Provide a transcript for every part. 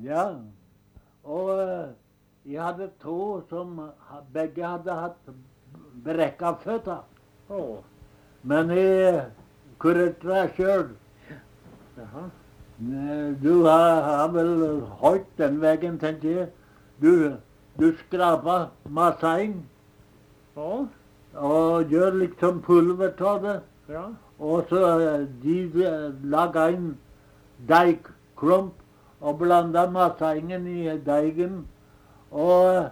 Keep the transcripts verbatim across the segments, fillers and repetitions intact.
Ja. Og eh, jeg hadde to som ha- begge hadde hatt brekka føtter. Å, Men jeg kurerte deg sjøl. jaha. Du har, har vel holdt den veien, tenker jeg. Du, du skrapa massing Å, og gjør liksom pulver av det. ja. Og så eh, de eh, laga en deigklump og blanda massingen i deigen. Og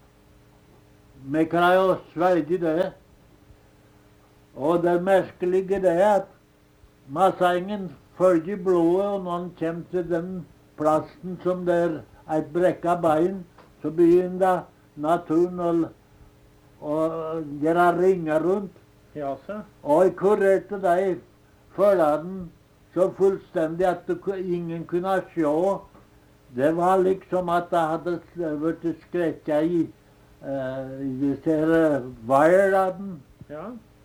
vi kan jo svelge det. Og det merkelige det er at massingen følger blodet, og når den kommer til den plassen som det er et brekka bein, så begynner naturen å, å gjøre ringer rundt. Jaså. Og jeg kurerte deg følger den så fullstendig at du, ku- ingen kunne se. Det var liksom at jeg hadde s- vært skrekka i, eh, i disse her veier av den. Ja.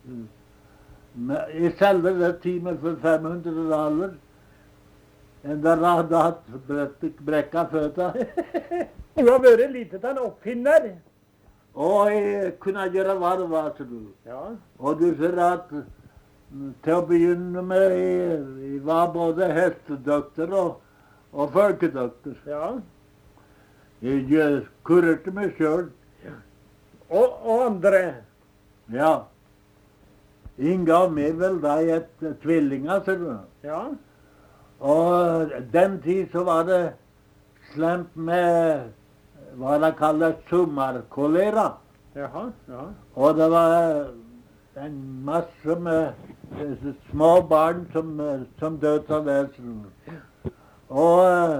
Men jeg selger det timer for fem hundre dollar. En der hadde hatt brett- brekka føtter. Du har vært lite av en oppfinner. Og jeg kunne gjøre hva det var, ser du. Ja. Og du ser at mm, til å begynne med, jeg, jeg var både hestedoktor og, og folkedoktor. Ja. Jeg gjør- kurerte meg sjøl. Og, og andre. Ja. Inga av meg vel da et eh, tvillinger, ser du. Ja. Og den tid så var det slemt med hva de kaller sommerkolera. Jaha. Ja. Og det var en masse med eh, små barn som, eh, som døde av det. Og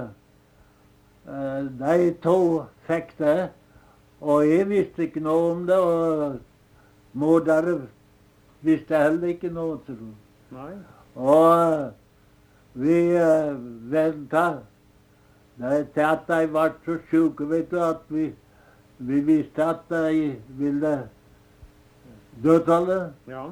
eh, de to fikk det, og jeg visste ikke noe om det, og mor der visste heller ikke noe. Tror jeg. Nei. Og vi uh, venta til at de ble så syke, vet du, at vi, vi visste at de ville dø av det. Ja.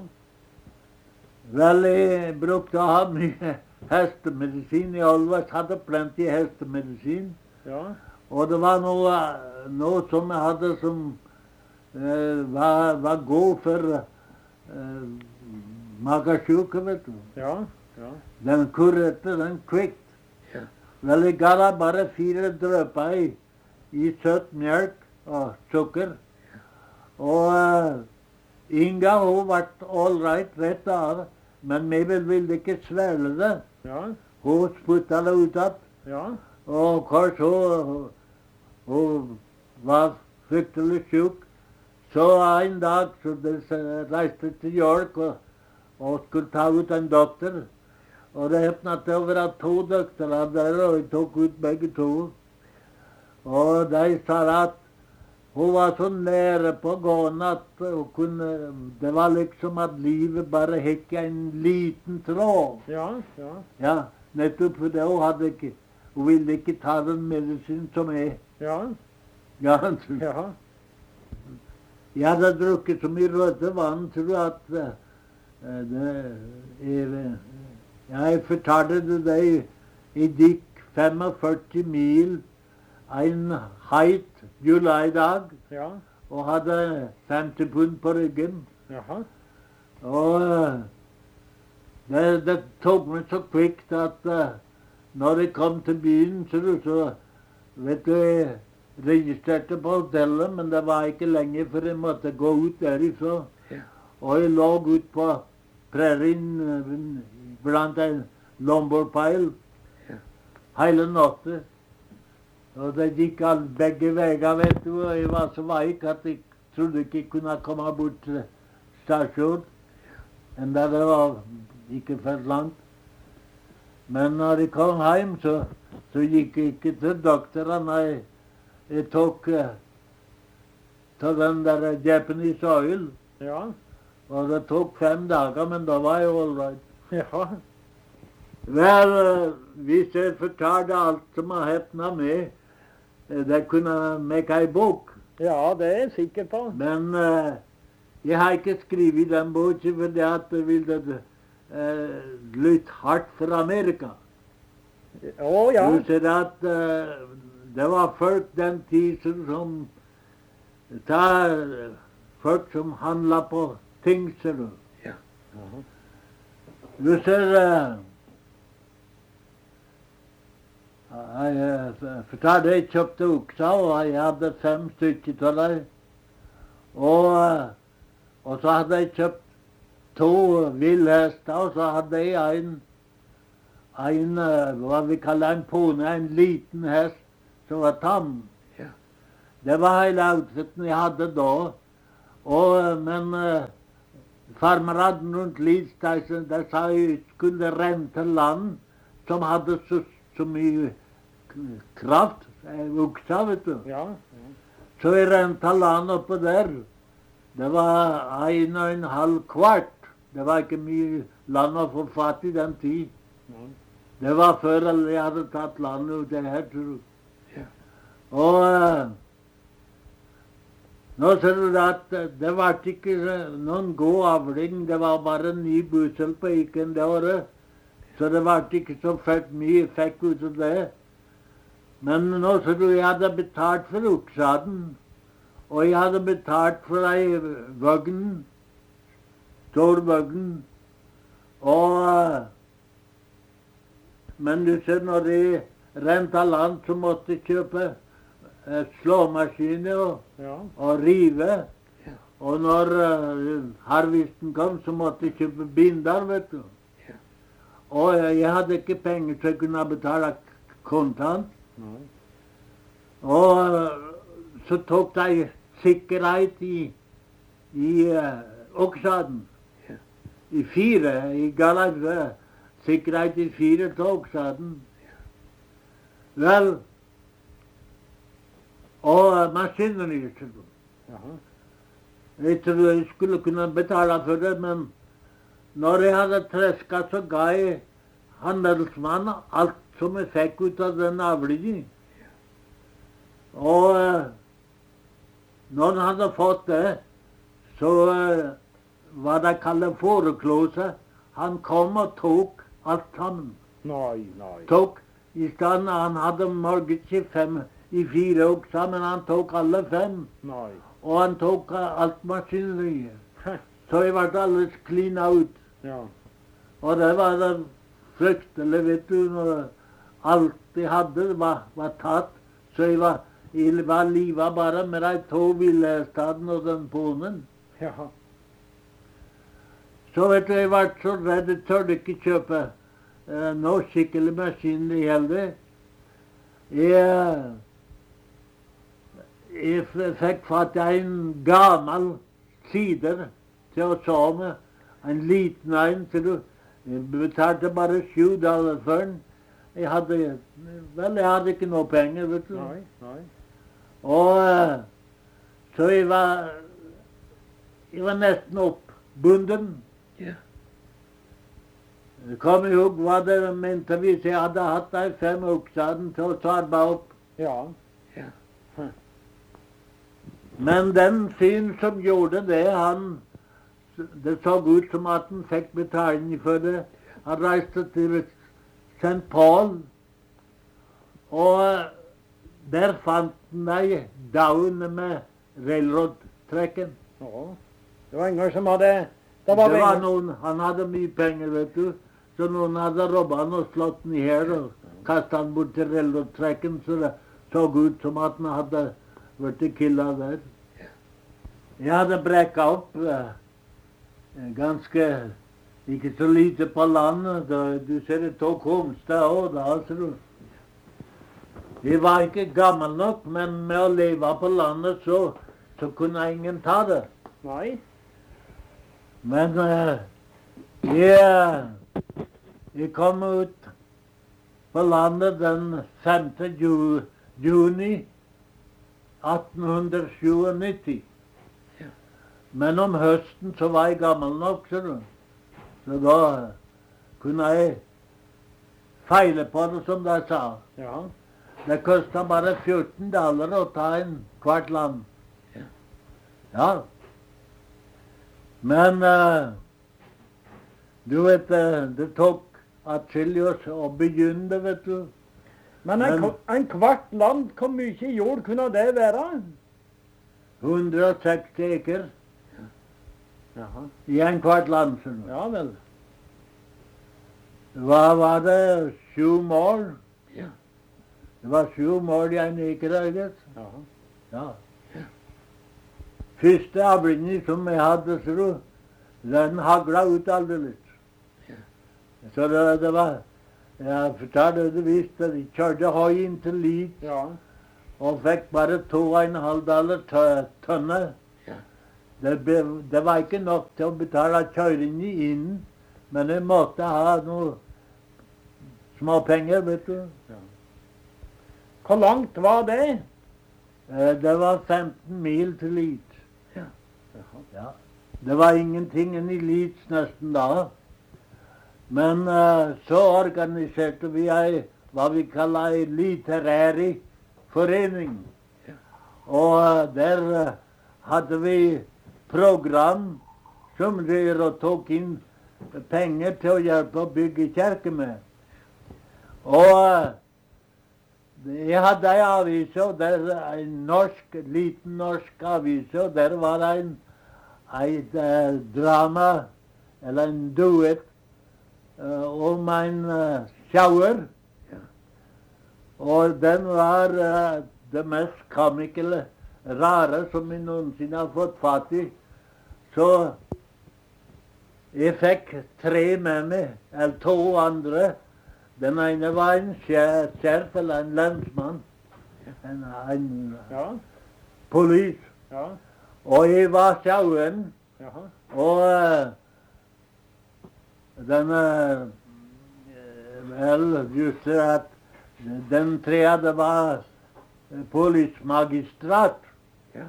Vel, jeg brukte å ha mye hestemedisin. Jeg always hadde plenty hestemedisin. Ja. Og det var noe, noe som jeg hadde som eh, var, var god for eh, magesjuke, vet du. Ja. Ja. Den kurerte den kvikt. Ja. Vel, jeg ga deg bare fire dråper i, i søt melk og sukker. Og uh, Inga hun ble all right rett av, men Mabel ville ikke svelge det. Ja. Hun spytta det ut igjen. Ja. Og kanskje hun, hun var fryktelig syk. Så en dag så de reiste til York og, og skulle ta ut en doktor. Og det hepna til å være to doktorer der, og jeg tok ut begge to. Og de sa at hun var så nære på gående at hun kunne, det var liksom at livet bare gikk i en liten tråd. Ja. Ja. Ja, nettopp fordi hun hadde ikke, hun ville ikke ta den medisin som er. Ja. Ja, Ja. jeg hadde drukket så mye røde vann, tror jeg, at eh, det er, jeg fortalte det deg, jeg gikk femogførti mil en heit julidag Ja. og hadde femti pund på ryggen. Jaha. Og eh, det, det tok meg så kvikt at eh, når jeg kom til byen, så, så vet du, jeg registrerte på hotellet, men det var ikke lenge før jeg måtte gå ut derifra. Ja. Og jeg lå ut på prærien eh, blant en lombordpeil Ja. hele natta. Og det gikk all begge veier, vet du, og jeg var så veik at jeg trodde ikke jeg kunne komme bort til stasjonen. Enda det var ikke for langt. Men når jeg kom hjem, så, så gikk jeg ikke til doktoren. Jeg, jeg tok uh, den der Japanese oil, Ja. og det tok fem dager, men da var jeg all right. Ja. Vel, uh, hvis jeg fortalte alt som har hepna med, uh, det kunne make ei bok. Ja, det er jeg sikker på. Men uh, jeg har ikke skrevet den boka fordi at det ville uh, lytte hardt for Amerika. Å ja. Du ser at eh, det var folk den tiden som ta, folk som handla på ting, ser du. Jaha. Du ser eh, jeg eh, fortalte jeg kjøpte oksa, og jeg hadde fem stykker av dem. Og, eh, og så hadde jeg kjøpt to villhester, og så hadde jeg en, en eh, hva vi kaller en pone, en liten hest som var tam. Ja. Det var hele outfiten jeg hadde da. Og, eh, men eh, farmeraden rundt Lidsteisen, der sa jeg skulle renne til land som hadde så, så mye k- kraft, eh, oksa, vet du. Ja. Så jeg rente til land oppe der. Det var en og en halv kvart. Det var ikke mye land å få fatt i den tid. Ja. Det var før jeg hadde tatt landet ut det her, tror du. Ja. Og eh, nå ser du at eh, det var ikke eh, noen god avling. Det var bare ni bussel på Iken det året. Så det var ikke så fælt mye jeg fikk ut av det. Men nå ser du, jeg hadde betalt for oksaden. Og jeg hadde betalt for ei vogn, stor vogn. Og eh, Men du ser, når jeg rente land, så måtte jeg kjøpe eh, slåmaskiner og, Ja. og rive. Ja. Og når eh, harvisten kom, så måtte jeg kjøpe binder, vet du. Ja. Og eh, jeg hadde ikke penger til å kunne betale k- kontant. Nei. Og eh, så tok de sikkerhet i, i uh, oksaden. Ja. I fire, i Galagve. Sikkerhet i fire til oksaden. Vel, og uh, maskinene, ser du. Jaha. Jeg trodde jeg skulle kunne betale for det, men når jeg hadde tresket, så ga jeg handelsmannen alt som jeg fikk ut av den avlingen. Og eh, når han hadde fått det, så eh, var det kallet foreklåse. Han kom og tok alt sammen. Nei, nei. Tok i stand, han hadde morget ikke fem i fire okser, men han tok alle fem. Nei. Og han tok eh, alt maskineriet. Så jeg ble alles klina ut. Ja. Og det var det fryktelig, vet du, når alt jeg hadde var, var tatt. Så jeg var, jeg var livet bare med de to villhestene og den ponen. Ja. Så vet du, jeg ble så redd, jeg tørde ikke kjøpe eh, noe skikkelig maskin i heller. Jeg, jeg f- fikk fatt i en gammel sider til å sove med. En liten en, til du. Jeg betalte bare sju dollar for den. Jeg hadde, vel, jeg hadde ikke noe penger, vet du. Nei, nei. Og eh, så jeg var, jeg var nesten oppbunden. Ja. Jeg kom ihåg hva det mente hvis jeg hadde hatt de fem oksaden til å ta arbeid opp. Ja. Ja. Men den fyren som gjorde det, han, det så ut som at han fikk betaling for det. Han reiste til Saint Paul, og der fant han de daune med railroad-trekken. Ja. Det var en som hadde Det Det var, var var noen, han hadde mye penger, vet du, så noen hadde robbet han og slått han i hjel og kastet han bort til railroad-trekken, så det så ut som at han hadde vært killa der. Jeg hadde brekket opp eh, ganske, ikke så lite på landet. Da, du ser det tok Homstad også, da, ser du. Jeg var ikke gammel nok, men med å leve på landet, så, så kunne ingen ta det. Nei. Men eh, jeg, jeg kom ut på landet den femte ju, juni atten nittisju. Ja. Men om høsten så var jeg gammel nok, ser du. Så da kunne jeg feile på det, som de sa. Ja. Det kostet bare fjorten dollar å ta en kvart land. Ja. Ja. Men eh, du vet, eh, det tok atskillig å- å begynne, vet du. Men en, Men- kv- en kvart land, hvor mye jord kunne det være? hundre og seksti eker Jaha. i en kvart land, skjønner du. Ja vel. Hva var det? Sju mål? Ja. Det var sju mål i en eker, I guess. Jaha. Ja. Første avlingen som jeg hadde, ser du, den hagla ut aldeles. Ja. Så det, det var, jeg fortalte det visst, at jeg kjørte høy inn til Leeds, Ja. og fikk bare to og en halv dollar tø- tønne. Ja. Det, ble, det var ikke nok til å betale kjøringen inn, men jeg måtte ha noe småpenger, vet du. Hvor langt var det? Eh, Det var femten mil til Leeds. Jaha. Ja. Det var ingenting i Leeds nesten da. Men eh, så organiserte vi ei, hva vi kaller ei litterær forening. Ja. Og eh, der eh, hadde vi program som dere tok inn penger til å hjelpe å bygge kirke med. Og eh, jeg hadde ei avise, og der en norsk, liten norsk avise, og der var det en, et eh, drama, eller en duett, eh, om en uh, sjauer. Ja. Og den var eh, det mest komikale, rare som jeg noensinne har fått fatt i. Så jeg fikk tre med meg, eller to andre. Den ene var en sjer- sheriff, eller en lensmann. En, en Ja. polis. Ja. Og jeg var sjauen. Jaha. Og eh, den eh, Vel, just det at den tredje var eh, polismagistrat. Ja.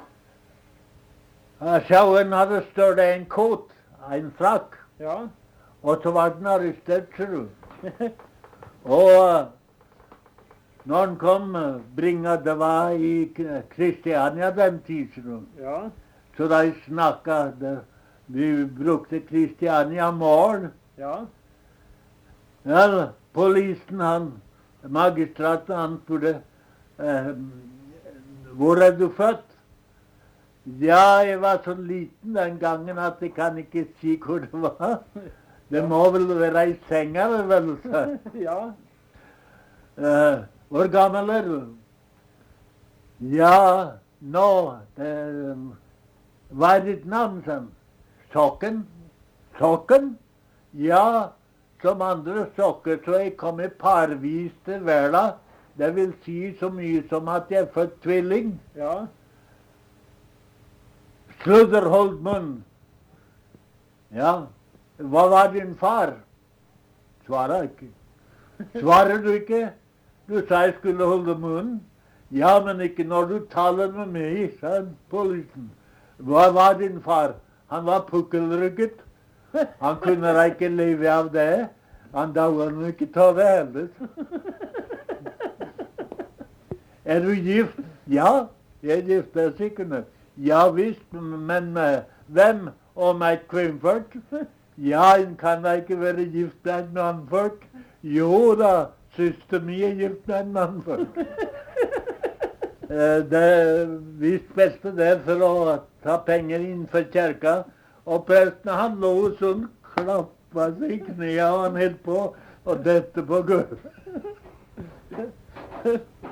Eh, Sjauen hadde større en kot, en frakk, Ja. og så var den arrestert, ser du. Og eh, når han kom, eh, bringa det var i K- Kristiania den tid, ser du. Ja. Så de snakka, det- vi brukte Kristiania mål. Ja. Ja, polisen, han, magistraten, han spurte, eh, hvor er du født? Ja, jeg var så liten den gangen at jeg kan ikke si hvor det var. Det må vel være i senga, vel, sa. Ja. Eh, hvor gammel er du? Ja, nå, det, hva er ditt navn, sa han. Sokken? Sokken? Ja, som andre sokker, så jeg kommer parvis til verden. Det vil si så mye som at jeg er født tvilling. Ja. Sludder, hold munn. Ja, hva var din far? Svarer ikke. Svarer du ikke? Du sa jeg skulle holde munn. Ja, men ikke når du taler med meg, sa han, polisen. Hva var din far? Han var pukkelrygget. Han kunne da ikke leve av det. Han da var han ikke ta det heller. Er du gift? Ja, jeg er gift, det er sikkert. Ja visst, men med hvem? Og med et kvinnfolk? Ja, en kan da ikke være gift med en mannfolk. Jo da, søster mi er gift med en mannfolk. Eh, Det vi spilte det for å ta penger innenfor kirka, og presten han lå sånn, klappa seg i knea, og han holdt på å dette på gulvet.